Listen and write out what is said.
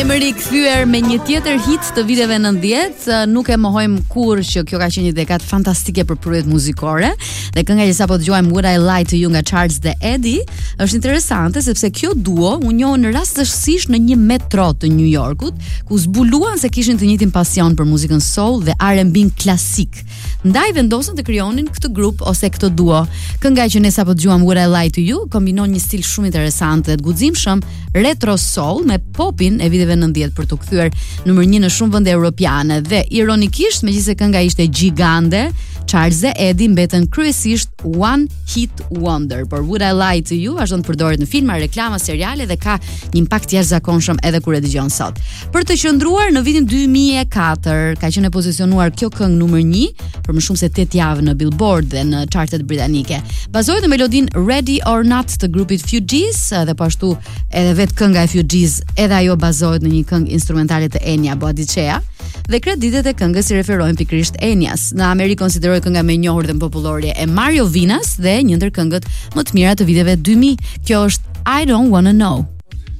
Kemi rikthyer me një tjetër hit të viteve 90, nuk e mohojmë kur që kjo ka qenë një dekadë fantastike për projet muzikore. Dhe kënga që sapo dëgjojmë Would I Lie to You nga Charles dhe Eddie është interesante sepse kjo duo u njohën rastësisht në një metro të New Yorkut, ku zbuluan se kishin të njëjtin pasion për muzikën soul dhe R&B klasik. Ndaj vendosën të krijonin këtë grup ose këtë duo. Kënga që ne sapo dëgjuam Would I Lie to You kombinon një stil shumë interesant dhe të guximshëm retro soul me popin e viteve 90 për të kthyer numër 1 në shumë vende europiane dhe ironikisht megjithëse kënga ishte gjigande, Charles dhe Eddie mbetën kryesisht one hit wonder. Por Would I Lie to You vazhdon të përdoret në filma, reklama, seriale dhe ka një impakt jashtëzakonshëm edhe kur e dëgjon sot. Për të qëndruar në vitin 2004 ka qenë pozicionuar kjo këngë numër 1 për më shumë se 8 javë në Billboard dhe në chartet britanike. Bazohet në melodinë Ready or Not të grupit Fugees dhe po ashtu edhe vetë kënga e Fugees edhe ajo bazohet në një këngë instrumentale të Enya Boadicea dhe kreditet e këngës i referojnë pikërisht Enyas. Në Amerikë konsiderohet kënga më e njohur dhe më popullore e Mario Vinas dhe një ndër këngët më të mira të viteve 2000. Kjo është I Don't Wanna Know.